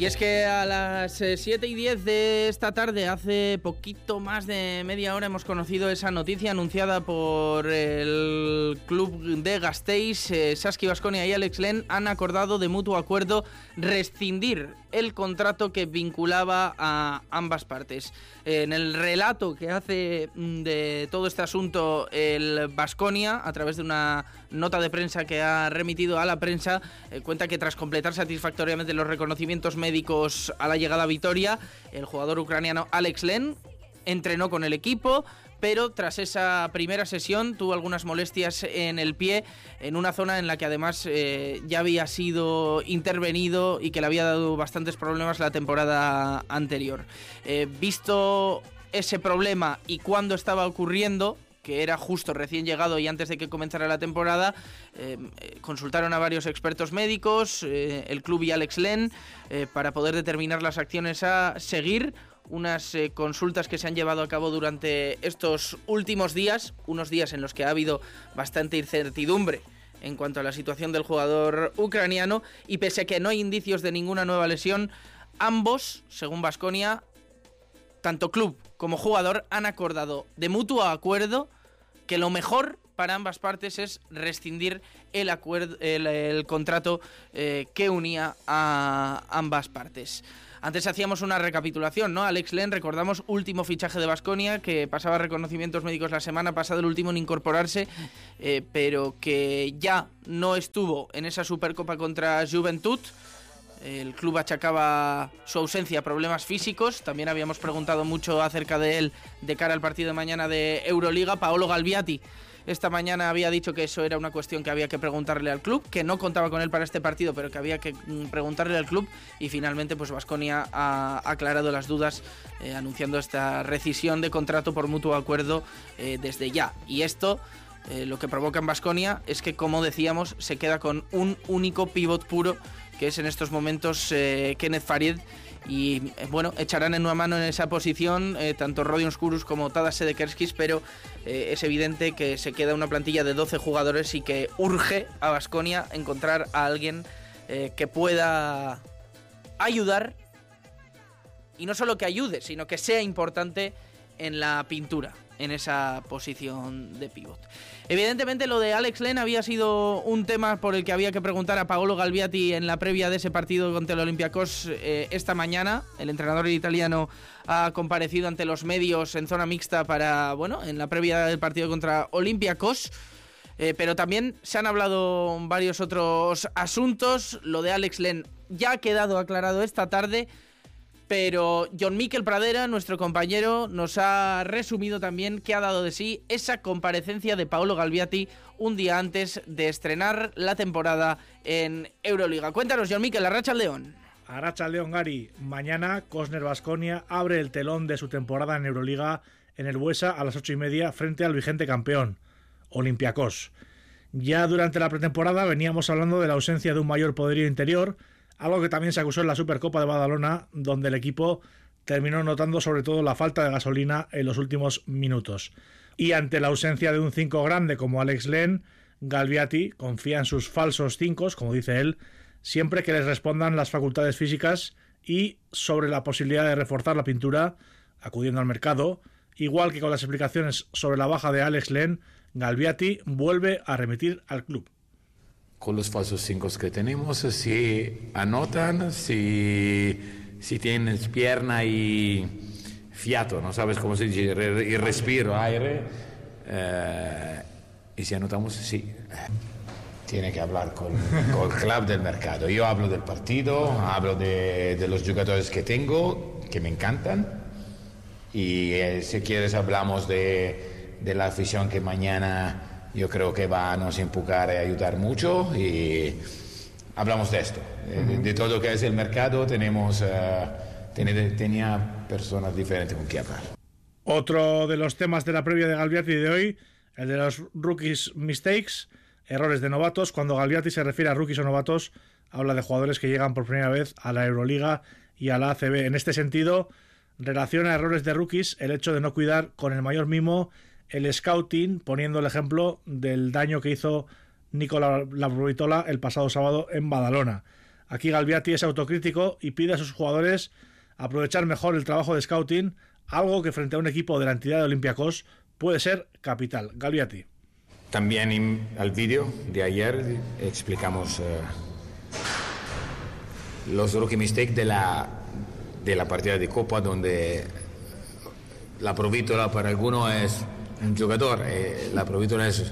Y es que a las 7:10 de esta tarde, hace poquito más de media hora, hemos conocido esa noticia anunciada por el club de Gasteiz. Saski Baskonia y Alex Len han acordado de mutuo acuerdo rescindir el contrato que vinculaba a ambas partes. En el relato que hace de todo este asunto el Baskonia, a través de una nota de prensa que ha remitido a la prensa, cuenta que tras completar satisfactoriamente los reconocimientos médicos a la llegada a Vitoria, el jugador ucraniano Alex Len entrenó con el equipo, pero tras esa primera sesión tuvo algunas molestias en el pie, en una zona en la que además ya había sido intervenido y que le había dado bastantes problemas la temporada anterior. Visto ese problema y cuándo estaba ocurriendo, que era justo recién llegado y antes de que comenzara la temporada, consultaron a varios expertos médicos, el club y Alex Len, para poder determinar las acciones a seguir. Unas consultas que se han llevado a cabo durante estos últimos días, unos días en los que ha habido bastante incertidumbre en cuanto a la situación del jugador ucraniano, y pese a que no hay indicios de ninguna nueva lesión, ambos, según Baskonia, tanto club como jugador, han acordado de mutuo acuerdo que lo mejor para ambas partes es rescindir el contrato que unía a ambas partes. Antes hacíamos una recapitulación, ¿no? Alex Len, recordamos, último fichaje de Baskonia, que pasaba reconocimientos médicos la semana pasada, el último en incorporarse, pero que ya no estuvo en esa Supercopa contra Juventud. El club achacaba su ausencia a problemas físicos. También habíamos preguntado mucho acerca de él de cara al partido de mañana de Euroliga. Paolo Galbiati esta mañana había dicho que eso era una cuestión que había que preguntarle al club, que no contaba con él para este partido, pero que había que preguntarle al club, y finalmente pues Baskonia ha aclarado las dudas, anunciando esta rescisión de contrato por mutuo acuerdo desde ya. Y esto lo que provoca en Baskonia es que, como decíamos, se queda con un único pívot puro, que es en estos momentos Kenneth Faried, y bueno, echarán en una mano en esa posición tanto Rodion Skurus como Tadas Sedekerskis, pero es evidente que se queda una plantilla de 12 jugadores y que urge a Baskonia encontrar a alguien que pueda ayudar, y no solo que ayude, sino que sea importante en la pintura, en esa posición de pívot. Evidentemente lo de Alex Len había sido un tema por el que había que preguntar a Paolo Galbiati en la previa de ese partido contra el Olympiacos esta mañana. El entrenador italiano ha comparecido ante los medios en zona mixta para, bueno, en la previa del partido contra Olympiacos. Pero también se han hablado varios otros asuntos. Lo de Alex Len ya ha quedado aclarado esta tarde, pero Jon Mikel Pradera, nuestro compañero, nos ha resumido también qué ha dado de sí esa comparecencia de Paolo Galbiati un día antes de estrenar la temporada en Euroliga. Cuéntanos, Jon Mikel, Arratsaldeon. Arratsaldeon, Gary. Mañana Cosner Baskonia abre el telón de su temporada en Euroliga en el Buesa a las 8:30 frente al vigente campeón, Olympiacos. Ya durante la pretemporada veníamos hablando de la ausencia de un mayor poderío interior, algo que también se acusó en la Supercopa de Badalona, donde el equipo terminó notando sobre todo la falta de gasolina en los últimos minutos. Y ante la ausencia de un 5 grande como Alex Len, Galbiati confía en sus falsos 5, como dice él, siempre que les respondan las facultades físicas, y sobre la posibilidad de reforzar la pintura acudiendo al mercado. Igual que con las explicaciones sobre la baja de Alex Len, Galbiati vuelve a remitir al club. Con los falsos 5 que tenemos, si anotan, si tienes pierna y fiato, no sabes cómo se dice, y respiro, aire, y si anotamos, sí. Tiene que hablar con el club del mercado. Yo hablo del partido, hablo de los jugadores que tengo, que me encantan, y si quieres hablamos de la afición que mañana yo creo que va a nos empujar y ayudar mucho, y hablamos de esto, de todo lo que es el mercado. Tenía personas diferentes con quien hablar. Otro de los temas de la previa de Galbiati de hoy, el de los rookies mistakes, errores de novatos. Cuando Galbiati se refiere a rookies o novatos, habla de jugadores que llegan por primera vez a la Euroliga y a la ACB. En este sentido, relaciona errores de rookies el hecho de no cuidar con el mayor mimo el scouting, poniendo el ejemplo del daño que hizo Nikola Laprovitola el pasado sábado en Badalona. Aquí Galbiati es autocrítico y pide a sus jugadores aprovechar mejor el trabajo de scouting, algo que frente a un equipo de la entidad de Olympiacos puede ser capital. Galbiati. También al vídeo de ayer explicamos los rookie mistakes de la partida de Copa, donde la Provítola para algunos es un jugador, la Provítola es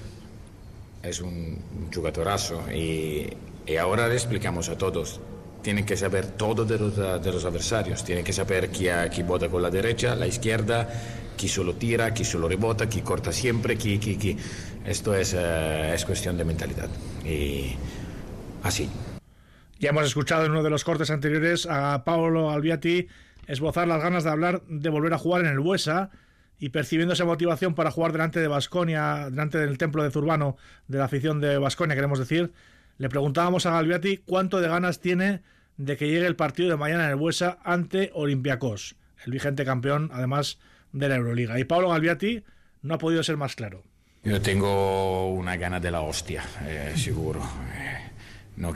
un jugadorazo y ahora le explicamos a todos. Tienen que saber todo de los adversarios, tienen que saber quién bota con la derecha, la izquierda, quién solo tira, quién solo rebota, quién corta siempre, quién. Esto es cuestión de mentalidad. Y así. Ya hemos escuchado en uno de los cortes anteriores a Paolo Galbiati esbozar las ganas de hablar de volver a jugar en el Buesa y percibiendo esa motivación para jugar delante de Baskonia, delante del templo de Zurbano, de la afición de Baskonia, queremos decir. Le preguntábamos a Galbiati cuánto de ganas tiene de que llegue el partido de mañana en el Buesa ante Olympiacos, el vigente campeón, además de la Euroliga. Y Paolo Galbiati no ha podido ser más claro. Yo tengo una gana de la hostia, seguro. No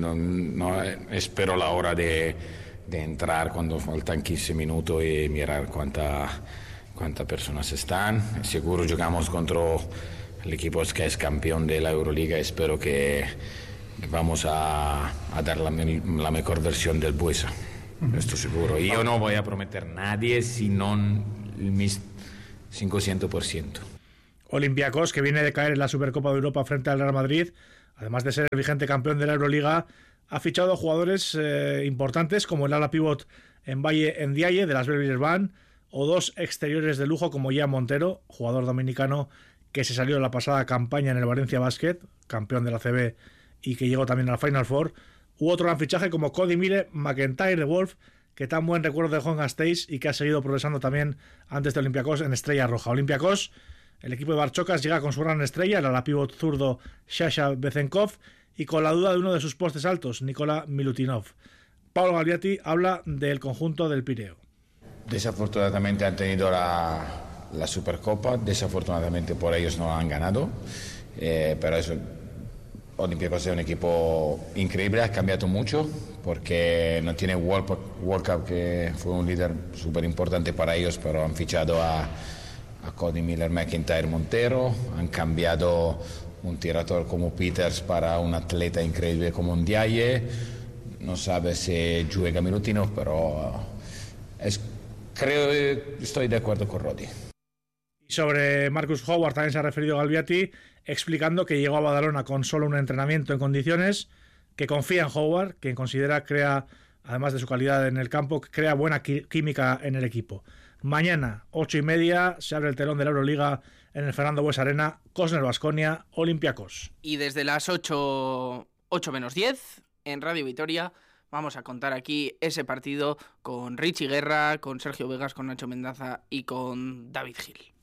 espero la hora de entrar cuando faltan 15 minutos y mirar cuántas personas están. Seguro jugamos contra el equipo que es campeón de la Euroliga. Espero que vamos a dar la mejor versión del Buesa. Esto seguro. Y yo no voy a prometer a nadie sino mis 500%. Olympiacos, que viene de caer en la Supercopa de Europa frente al Real Madrid, además de ser el vigente campeón de la Euroliga, ha fichado jugadores importantes como el ala pívot Ndiaye de las Belgrade Band o dos exteriores de lujo como Ian Montero, jugador dominicano que se salió de la pasada campaña en el Valencia Basket, campeón de la CB y que llegó también a la Final Four, u otro gran fichaje como Cody Miller McIntyre de Wolf, que tan buen recuerdo dejó en Gasteiz y que ha seguido progresando también antes de Olympiacos en Estrella Roja. Olympiacos, el equipo de Barchocas, llega con su gran estrella, el ala pívot zurdo Sasha Bezenkov, y con la duda de uno de sus postes altos, Nikola Milutinov. Paolo Galbiati habla del conjunto del Pireo. Desafortunadamente han tenido la Supercopa, desafortunadamente por ellos no han ganado, pero eso, Olympiacos es un equipo increíble, ha cambiado mucho porque no tiene World Cup, que fue un líder súper importante para ellos, pero han fichado a Cody Miller, McIntyre, Montero, han cambiado un tirador como Peters para un atleta increíble como Ndiaye. No sabe si juega Milutinov, pero estoy de acuerdo con Rodi. Y sobre Marcus Howard también se ha referido Galbiati, explicando que llegó a Badalona con solo un entrenamiento en condiciones, que confía en Howard, quien considera crea, además de su calidad en el campo, crea buena química en el equipo. Mañana, 8:30, se abre el telón de la Euroliga en el Fernando Buesa Arena, Kosner Baskonia, Olympiacos. Y desde las 8 menos 10, en Radio Vitoria, vamos a contar aquí ese partido con Richie Guerra, con Sergio Vegas, con Nacho Mendaza y con David Gil.